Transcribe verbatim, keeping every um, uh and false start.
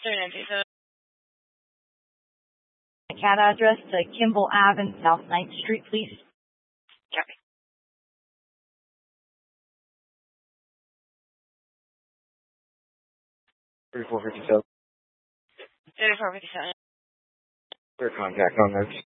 thirty-nine fifty-seven. Cat address to Kimball Avenue, South ninth Street, please. Copy. thirty-four fifty-seven. thirty-four fifty-seven. Clear contact on those.